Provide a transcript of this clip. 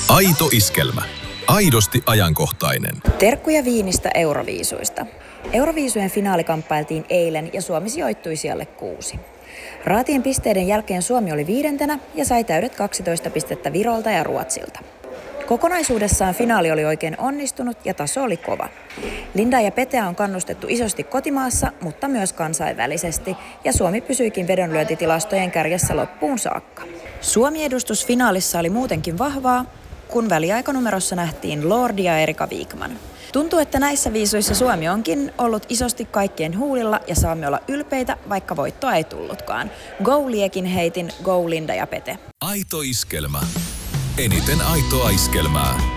Aito iskelmä. Aidosti ajankohtainen. Terkkuja Wienistä Euroviisuista. Euroviisujen finaali kamppailtiin eilen ja Suomi sijoittui sijalle 6. Raatien pisteiden jälkeen Suomi oli 5. ja sai täydet 12 pistettä Virolta ja Ruotsilta. Kokonaisuudessaan finaali oli oikein onnistunut ja taso oli kova. Lindaa ja Peteä on kannustettu isosti kotimaassa, mutta myös kansainvälisesti, ja Suomi pysyikin vedonlyöntitilastojen kärjessä loppuun saakka. Suomi-edustus finaalissa oli muutenkin vahvaa, kun väliaikanumerossa nähtiin Lordi ja Erika Wigman. Tuntuu, että näissä viisuissa Suomi onkin ollut isosti kaikkien huulilla ja saamme olla ylpeitä, vaikka voittoa ei tullutkaan. Go Liekin heitin, go Linda ja Pete. Aito iskelmä. Eniten aitoa iskelmää.